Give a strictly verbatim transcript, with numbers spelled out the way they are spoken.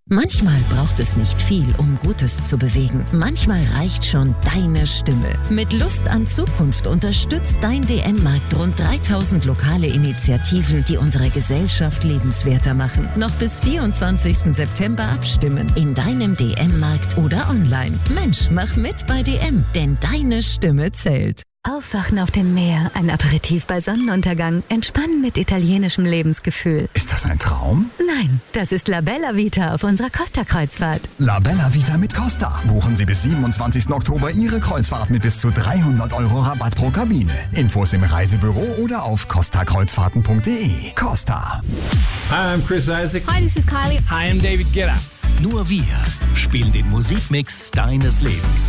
Manchmal braucht es nicht viel, um Gutes zu bewegen. Manchmal reicht schon deine Stimme. Mit Lust an Zukunft unterstützt dein D M-Markt rund dreitausend lokale Initiativen, die unsere Gesellschaft lebenswerter machen. Noch bis vierundzwanzigsten September abstimmen. In deinem D M-Markt oder online. Mensch, mach mit bei D M, denn deine Stimme zählt. Aufwachen auf dem Meer, ein Aperitif bei Sonnenuntergang, entspannen mit italienischem Lebensgefühl. Ist das ein Traum? Nein, das ist La Bella Vita auf unserer Costa-Kreuzfahrt. La Bella Vita mit Costa. Buchen Sie bis siebenundzwanzigsten Oktober Ihre Kreuzfahrt mit bis zu dreihundert Euro Rabatt pro Kabine. Infos im Reisebüro oder auf costa kreuzfahrten punkt de. Costa. Hi, I'm Chris Isaac. Hi, this is Kylie. Hi, I'm David Guetta. Nur wir spielen den Musikmix deines Lebens.